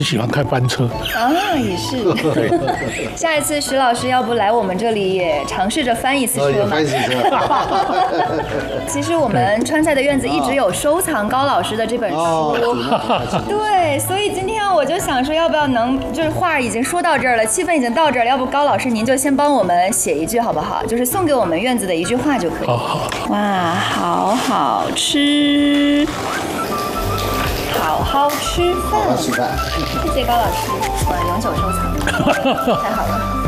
喜欢开班车啊，也是。下一次徐老师要不来我们这里也尝试着翻一次车嘛？ 翻一次车。 其实我们川菜的院子一直有收藏高老师的这本书，对，所以今天我就想说，要不要就是话已经说到这儿了，气氛已经到这儿了，要不高老师您就先帮我们写一句好不好？就是送给我们院子的一句话就可以。 好。 哇，好好吃。好好吃饭， 好好吃饭， 谢谢高老师，我永久收藏，太好了。